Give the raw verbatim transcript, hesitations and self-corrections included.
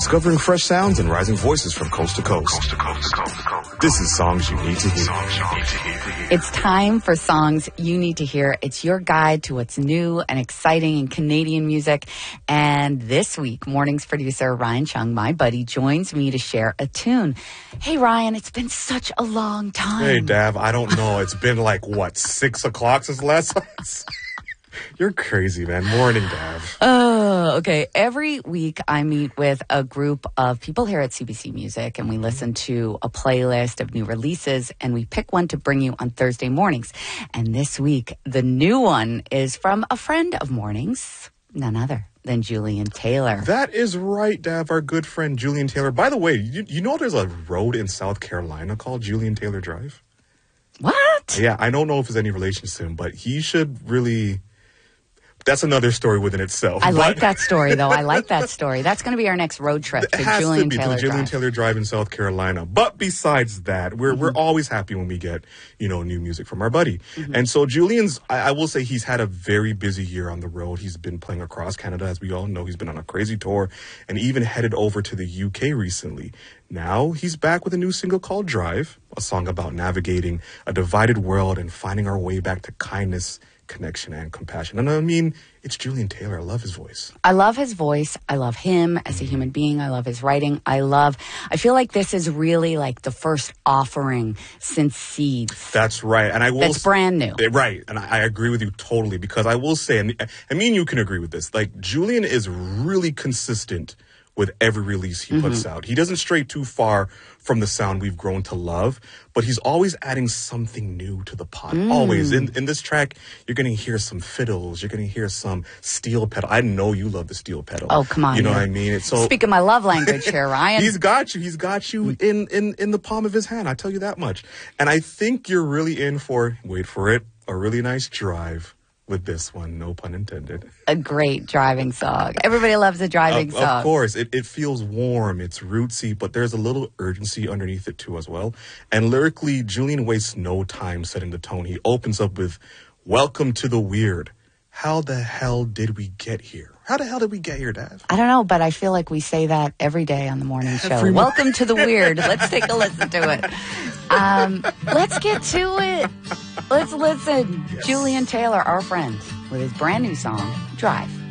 discovering fresh sounds and rising voices from coast to coast. Coast to coast, coast to coast. This is Songs You Need to Hear. It's time for Songs You Need to Hear. It's your guide to what's new and exciting in Canadian music. And this week, Mornings producer Ryan Chung, my buddy, joins me to share a tune. Hey, Ryan, it's been such a long time. Hey, Dav, I don't know. It's been like, what, six o'clock since last time? You're crazy, man. Morning, Dav. Oh, okay. Every week I meet with a group of people here at C B C Music, and we listen to a playlist of new releases, and we pick one to bring you on Thursday mornings. And this week, the new one is from a friend of Mornings, none other than Julian Taylor. That is right, Dav, our good friend Julian Taylor. By the way, you, you know there's a road in South Carolina called Julian Taylor Drive? What? Yeah, I don't know if there's any relation to him, but he should really... That's another story within itself. I but... like that story, though. I like that story. That's going to be our next road trip to it has Julian to be Taylor to Julian Drive. Taylor Drive in South Carolina. But besides that, we're mm-hmm. we're always happy when we get, you know, new music from our buddy. Mm-hmm. And so Julian's, I, I will say he's had a very busy year on the road. He's been playing across Canada, as we all know. He's been on a crazy tour and even headed over to the U K recently. Now he's back with a new single called Drive, a song about navigating a divided world and finding our way back to kindness, connection, and compassion. And I mean, it's Julian Taylor. I love his voice. I love his voice. I love him as a human being. I love his writing. I love, I feel like this is really like the first offering since Seeds. That's right. And I will. That's brand new. Right. And I, I agree with you totally, because I will say, and, and me and you can agree with this, like Julian is really consistent with every release he puts mm-hmm. out. He doesn't stray too far from the sound we've grown to love, but he's always adding something new to the pot. Mm. Always. In in this track, you're going to hear some fiddles. You're going to hear some steel pedal. I know you love the steel pedal. Oh, come on. You know yeah. what I mean? It's so Speaking my love language here, Ryan. He's got you. He's got you in, in, in the palm of his hand. I tell you that much. And I think you're really in for, wait for it, a really nice drive with this one, no pun intended. A great driving song. Everybody loves a driving of, song. Of course. It, it feels warm. It's rootsy, but there's a little urgency underneath it too as well. And lyrically, Julian wastes no time setting the tone. He opens up with, "Welcome to the weird. How the hell did we get here?" How the hell did we get here, Dad? I don't know, but I feel like we say that every day on the morning show. Every Welcome to the weird. Let's take a listen to it. Um, let's get to it. Let's listen. Yes. Julian Taylor, our friend, with his brand new song, Drive.